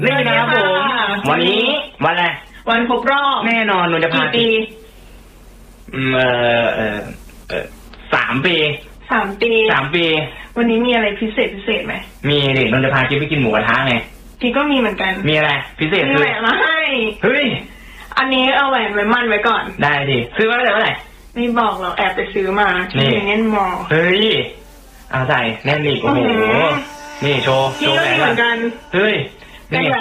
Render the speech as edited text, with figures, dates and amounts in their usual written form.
นี่นะครับผมวันนี้วันอะไรวันครบรอบแน่นอนนนจะพากี่ปี 3 ปี3 ปีวันนี้มีอะไรพิเศษไหมมีเด็กนนจะพากิ๊บไปกินหมูกระทะไงกิ๊บก็มีเหมือนกันมีอะไรพิเศษมีแหวนมาให้เฮ้ยอันนี้เอาแหวนไว้มั่นไว้ก่อนได้ดิซื้อมาตั้งแต่เมื่อไหร่ไม่บอกเราแอบไปซื้อมาที่เน้นมอเฮ้ยเอาใส่แน่นอีกโอ้โหนี่โชว์แหวนเหมือนกันเฮ้ยนี่แหว